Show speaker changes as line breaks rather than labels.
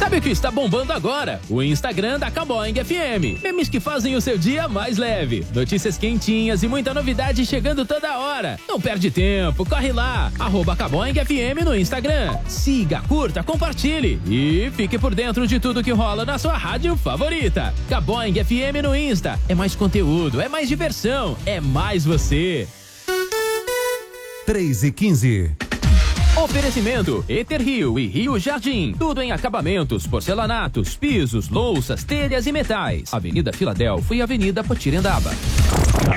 Sabe o que está bombando agora? O Instagram da Caboing FM. Memes que fazem o seu dia mais leve. Notícias quentinhas e muita novidade chegando toda hora. Não perde tempo, corre lá. @Caboing FM no Instagram. Siga, curta, compartilhe e fique por dentro de tudo que rola na sua rádio favorita. Caboing FM no Insta. É mais conteúdo, é mais diversão, é mais você.
3h15.
Oferecimento Eter Rio e Rio Jardim. Tudo em acabamentos, porcelanatos, pisos, louças, telhas e metais. Avenida Filadélfia e Avenida Potirendaba.